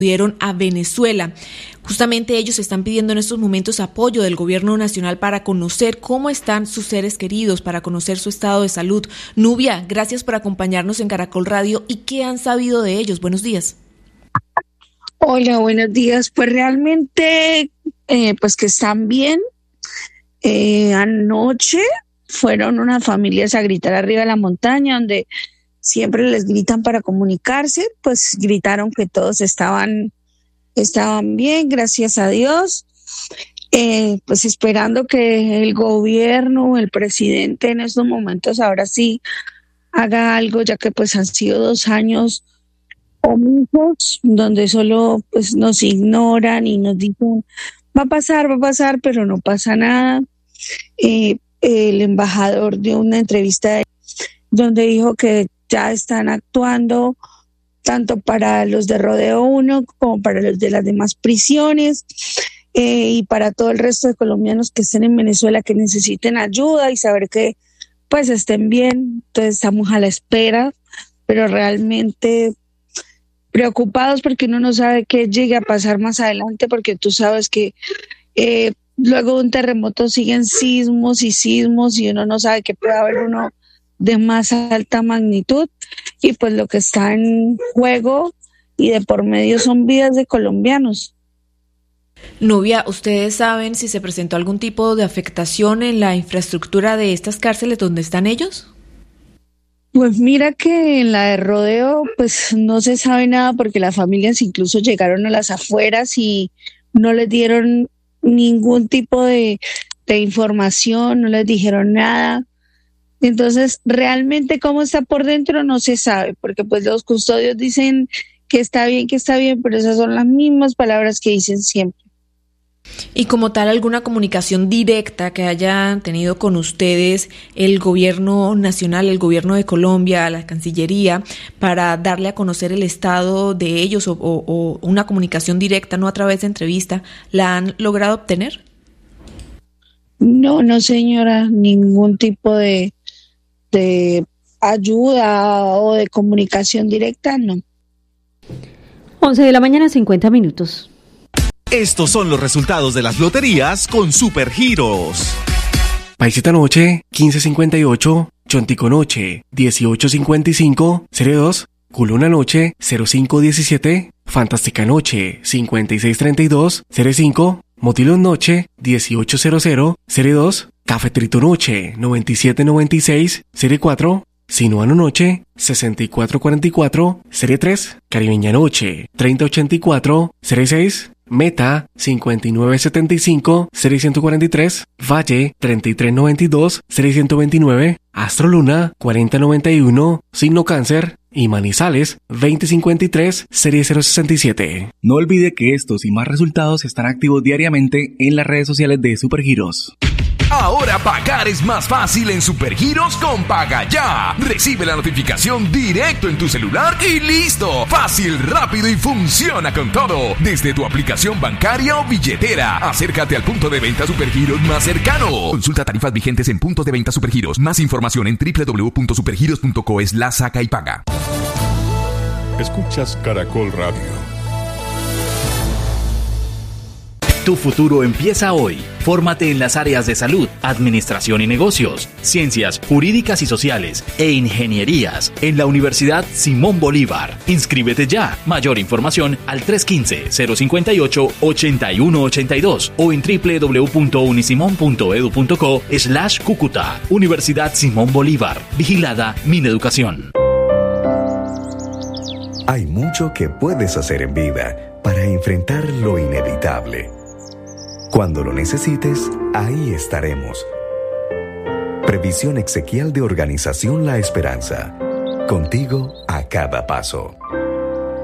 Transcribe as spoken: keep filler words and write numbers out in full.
Dieron a Venezuela. Justamente ellos están pidiendo en estos momentos apoyo del gobierno nacional para conocer cómo están sus seres queridos, para conocer su estado de salud. Nubia, gracias por acompañarnos en Caracol Radio. ¿Y qué han sabido de ellos? Buenos días. Hola, buenos días. Pues realmente, eh, pues que están bien. Eh, anoche fueron unas familias a gritar arriba de la montaña, donde siempre les gritan para comunicarse, pues gritaron que todos estaban, estaban bien, gracias a Dios, eh, pues esperando que el gobierno, el presidente en estos momentos ahora sí haga algo, ya que pues han sido dos años omisos, donde solo pues nos ignoran y nos dicen, va a pasar, va a pasar, pero no pasa nada. Eh, el embajador dio una entrevista donde dijo que ya están actuando tanto para los de Rodeo uno como para los de las demás prisiones eh, y para todo el resto de colombianos que estén en Venezuela que necesiten ayuda y saber que pues estén bien. Entonces estamos a la espera, pero realmente preocupados porque uno no sabe qué llegue a pasar más adelante, porque tú sabes que eh, luego de un terremoto siguen sismos y sismos y uno no sabe qué puede haber uno de más alta magnitud, y pues lo que está en juego y de por medio son vidas de colombianos. Nubia, ¿ustedes saben si se presentó algún tipo de afectación en la infraestructura de estas cárceles donde están ellos? Pues mira que en la de Rodeo pues no se sabe nada, porque las familias incluso llegaron a las afueras y no les dieron ningún tipo de, de información, no les dijeron nada. Entonces, realmente cómo está por dentro no se sabe, porque pues los custodios dicen que está bien, que está bien, pero esas son las mismas palabras que dicen siempre. Y como tal, ¿alguna comunicación directa que hayan tenido con ustedes el gobierno nacional, el gobierno de Colombia, la Cancillería, para darle a conocer el estado de ellos o, o, o una comunicación directa, no a través de entrevista, la han logrado obtener? No, no señora, ningún tipo de de ayuda o de comunicación directa, no. once de la mañana, cincuenta minutos. Estos son los resultados de las loterías con Supergiros. Paisita Noche, quince cincuenta y ocho, Chontico Noche, dieciocho cincuenta y cinco, Serie dos, Culona Noche, cero cinco diecisiete, Fantástica Noche, cincuenta y seis treinta y dos, Serie cinco, Motilón Noche, dieciocho cero cero, Serie dos, Cafetrito Noche, noventa y siete noventa y seis, Serie cuatro, Sinuano Noche, sesenta y cuatro cuarenta y cuatro, Serie tres, Caribeña Noche, treinta ochenta y cuatro, Serie seis, Meta, cincuenta y nueve setenta y cinco, Serie ciento cuarenta y tres, Valle, treinta y tres noventa y dos, Serie ciento veintinueve, Astro Luna, cuarenta noventa y uno, Signo Cáncer, y Manizales, veinte cincuenta y tres, Serie cero sesenta y siete. No olvide que estos y más resultados están activos diariamente en las redes sociales de Supergiros. Ahora pagar es más fácil en Supergiros con Paga Ya. Recibe la notificación directo en tu celular y listo. Fácil, rápido y funciona con todo. Desde tu aplicación bancaria o billetera. Acércate al punto de venta Supergiros más cercano. Consulta tarifas vigentes en puntos de venta Supergiros. Más información en doble u doble u doble u punto supergiros punto co slash saca y paga. Escuchas Caracol Radio. Tu futuro empieza hoy. Fórmate en las áreas de salud, administración y negocios, ciencias jurídicas y sociales e ingenierías en la Universidad Simón Bolívar. Inscríbete ya. Mayor información al tres uno cinco, cero cinco ocho, ocho uno ocho dos o en doble u doble u doble u punto unisimón punto edu punto co slash Cúcuta. Universidad Simón Bolívar. Vigilada Mineducación. Hay mucho que puedes hacer en vida para enfrentar lo inevitable. Cuando lo necesites, ahí estaremos. Previsión exequial de Organización La Esperanza. Contigo a cada paso.